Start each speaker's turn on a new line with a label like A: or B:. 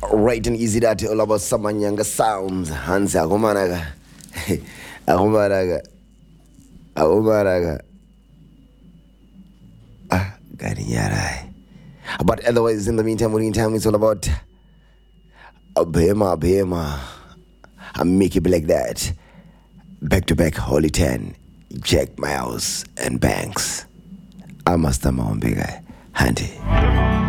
A: Right and easy that all about Samanyanga sounds. Hans Agumanaga. Agumanaga. Agumanaga. Garinyara. But otherwise, in the meantime, it's all about Bema. I make it like that. Back to back, Holy 10, Jack Miles, and Banks. I'm a big guy. Handy.